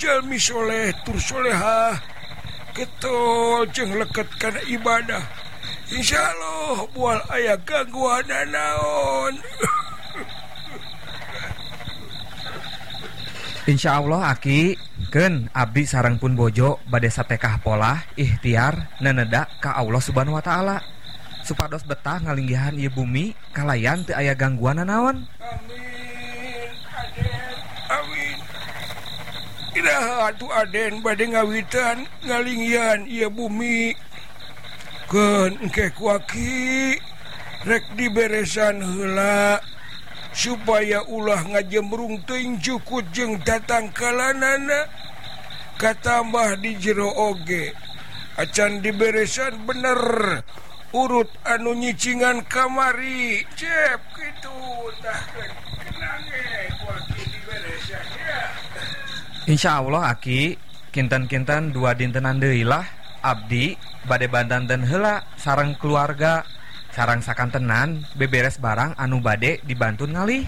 jalmi soleh tur solehah getol jeung leket kana ibadah. Insyaallah moal aya gangguan naon. Insyaallah Aki, keun abdi sareng pun bojo bade satekah pola ikhtiar neneda ka Allah Subhanahu wa taala supados betah ngalinggihan ieu bumi kalayan teu aya gangguan naon. Amin. Aden, amin. Iraha atuh Aden bade ngawitan ngalinggihan ieu bumi. Keun engke ku Aki rek diberesan heula supaya ulah ngajembrung teuing jukut jeung tatangkalanana katambah di jero oge acan diberesan bener urut anu nyicingan kamari cep kitu tah kenange kuaki diberesan ya. Insyaallah Aki, kinten-kinten 2 dintenan deui lah abdi bade bantanten heula sareng keluarga sarang sakantenan beberes barang anu bade dibantun ngalih.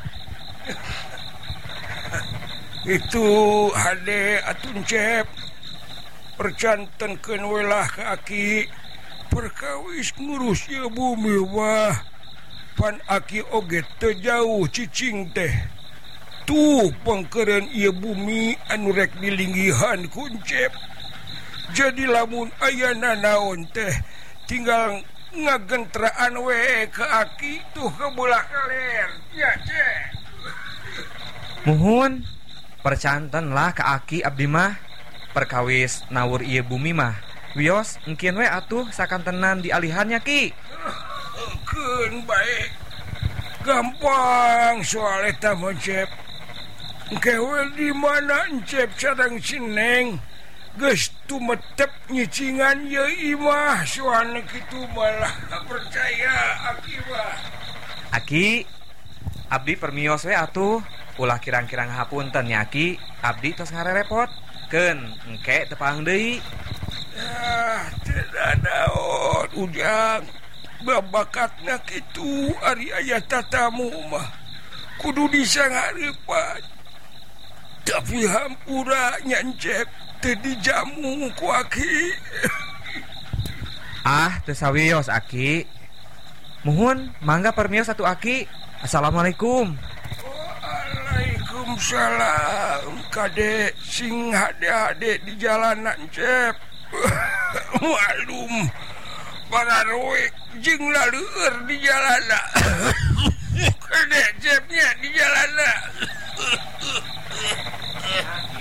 Itu hade atun cep percantenkeun we lah ka Aki perkawis ngurus ieu bumi wah pan Aki oge teu jauh cicing teh tuh pangkeureun ieu bumi anu rek dilinggihan kuncep. Jadi lamun aya nanaon teh tinggal ngagentraan we ke Aki tuh ke bola kaler ya cek. Muhun percanten lah ke Aki abdi mah perkawis nawur ieu bumi mah wios engkeun we atuh sakantenan dialihannya Ki. Keun bae gampang soal eta mah cep. Engke we di mana encep sadang sineng geus tumetep nyicingan ieu imah soalna kitu malah percaya Aki mah. Aki, abdi permios we atuh ulah kirang-kirang hapunten nya Aki, abdi tos ngarerepot. Keun engke teu paang deui. Teu naon ujang babakatna kitu ari aya tatamu mah kudu disangareupan. Tapi hampura nyancep teu dijamu ku Aki. Teu sawios Aki. Muhun mangga permios atuh Aki. Assalamualaikum. Waalaikumsalam. Kade sing hade-hade di jalanan cep. Malum pararoek jeung laleur di jalana. Kade cepnya di jalana.